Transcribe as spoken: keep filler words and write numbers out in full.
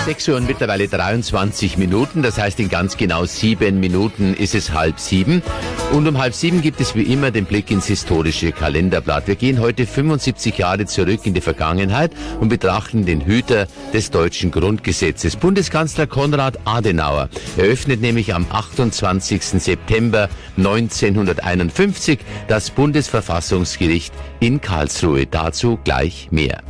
sechs Uhr und mittlerweile dreiundzwanzig Minuten, das heißt in ganz genau sieben Minuten ist es halb sieben. Und um halb sieben gibt es wie immer den Blick ins historische Kalenderblatt. Wir gehen heute fünfundsiebzig Jahre zurück in die Vergangenheit und betrachten den Hüter des deutschen Grundgesetzes. Bundeskanzler Konrad Adenauer eröffnet nämlich am achtundzwanzigsten September neunzehnhunderteinundfünfzig das Bundesverfassungsgericht in Karlsruhe. Dazu gleich mehr.